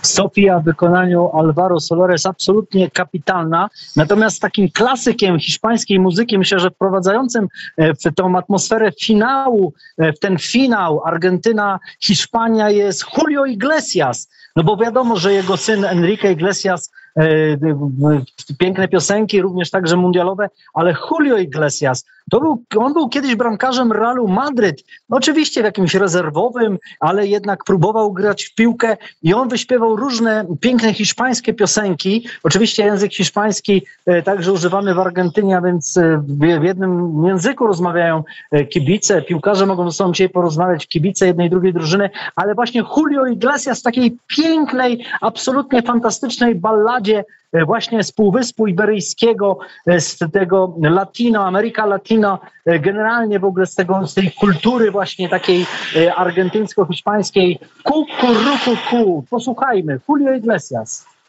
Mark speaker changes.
Speaker 1: Sofia w wykonaniu Alvaro Soler jest absolutnie kapitalna. Natomiast takim klasykiem hiszpańskiej muzyki, myślę, że wprowadzającym w tą atmosferę finału, w ten finał Argentyna-Hiszpania jest Julio Iglesias. No bo wiadomo, że jego syn Enrique Iglesias, piękne piosenki, również także mundialowe, ale Julio Iglesias, on był kiedyś bramkarzem Realu Madryt, oczywiście w jakimś rezerwowym, ale jednak próbował grać w piłkę i on wyśpiewał różne piękne hiszpańskie piosenki. Oczywiście język hiszpański także używany w Argentynie, a więc w jednym języku rozmawiają kibice, piłkarze mogą ze sobą dzisiaj porozmawiać, kibice jednej i drugiej drużyny, ale właśnie Julio Iglesias w takiej pięknej, absolutnie fantastycznej balladzie właśnie z Półwyspu Iberyjskiego, z tego Latino, Ameryka Latino, generalnie w ogóle z tej kultury właśnie takiej argentyńsko-hiszpańskiej. Ku. Posłuchajmy, Julio Iglesias.